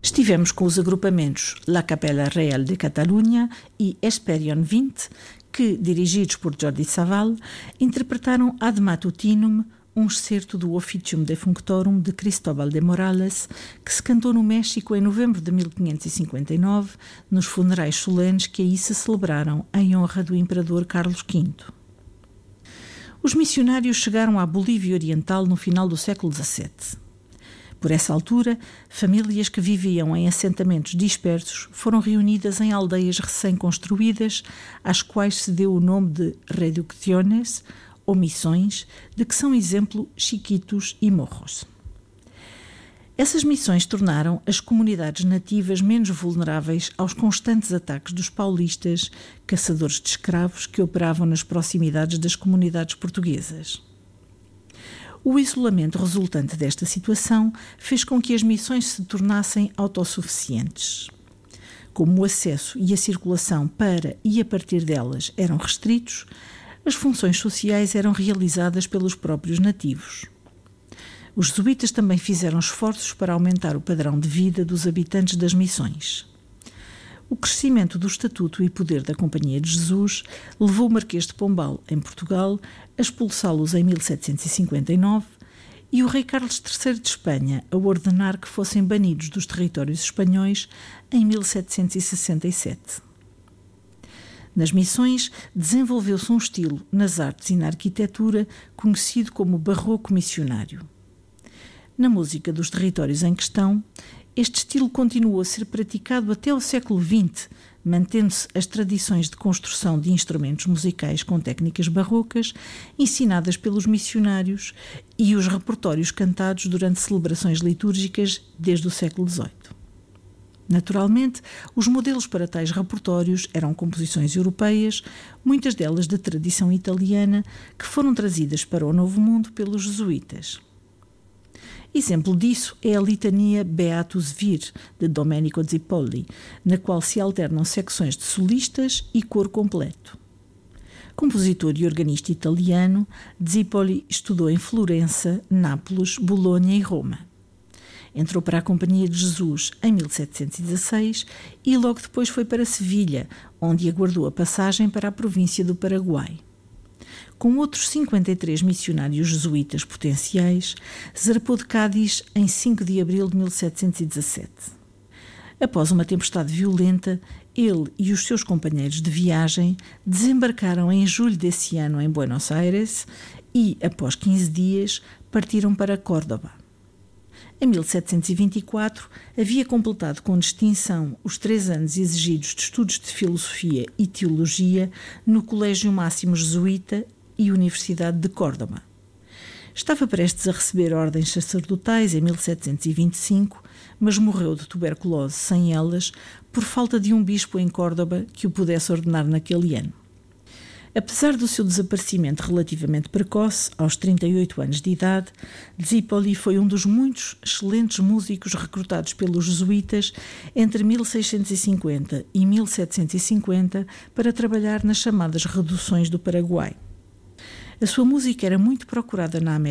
Estivemos com os agrupamentos La Capella Real de Catalunha e Hesperion 20, que, dirigidos por Jordi Savall, interpretaram Ad Matutinum, um excerto do Officium Defunctorum de Cristóbal de Morales, que se cantou no México em novembro de 1559, nos funerais solenes que aí se celebraram em honra do imperador Carlos V. Os missionários chegaram à Bolívia Oriental no final do século XVII. Por essa altura, famílias que viviam em assentamentos dispersos foram reunidas em aldeias recém-construídas, às quais se deu o nome de reducciones, ou missões, de que são exemplo Chiquitos e Morros. Essas missões tornaram as comunidades nativas menos vulneráveis aos constantes ataques dos paulistas, caçadores de escravos que operavam nas proximidades das comunidades portuguesas. O isolamento resultante desta situação fez com que as missões se tornassem autossuficientes. Como o acesso e a circulação para e a partir delas eram restritos, as funções sociais eram realizadas pelos próprios nativos. Os jesuítas também fizeram esforços para aumentar o padrão de vida dos habitantes das missões. O crescimento do estatuto e poder da Companhia de Jesus levou o Marquês de Pombal, em Portugal, a expulsá-los em 1759 e o rei Carlos III de Espanha a ordenar que fossem banidos dos territórios espanhóis em 1767. Nas missões, desenvolveu-se um estilo nas artes e na arquitetura conhecido como barroco missionário. Na música dos territórios em questão, este estilo continuou a ser praticado até o século XX, mantendo-se as tradições de construção de instrumentos musicais com técnicas barrocas ensinadas pelos missionários e os repertórios cantados durante celebrações litúrgicas desde o século XVIII. Naturalmente, os modelos para tais repertórios eram composições europeias, muitas delas de tradição italiana, que foram trazidas para o Novo Mundo pelos jesuítas. Exemplo disso é a litania Beatus Vir, de Domenico Zipoli, na qual se alternam secções de solistas e coro completo. Compositor e organista italiano, Zipoli estudou em Florença, Nápoles, Bolonha e Roma. Entrou para a Companhia de Jesus em 1716 e logo depois foi para Sevilha, onde aguardou a passagem para a província do Paraguai. Com outros 53 missionários jesuítas potenciais, zarpou de Cádiz em 5 de abril de 1717. Após uma tempestade violenta, ele e os seus companheiros de viagem desembarcaram em julho desse ano em Buenos Aires e, após 15 dias, partiram para Córdoba. Em 1724, havia completado com distinção os 3 anos exigidos de estudos de filosofia e teologia no Colégio Máximo Jesuíta e Universidade de Córdoba. Estava prestes a receber ordens sacerdotais em 1725, mas morreu de tuberculose sem elas por falta de um bispo em Córdoba que o pudesse ordenar naquele ano. Apesar do seu desaparecimento relativamente precoce, aos 38 anos de idade, Zipoli foi um dos muitos excelentes músicos recrutados pelos jesuítas entre 1650 e 1750 para trabalhar nas chamadas reduções do Paraguai. A sua música era muito procurada na América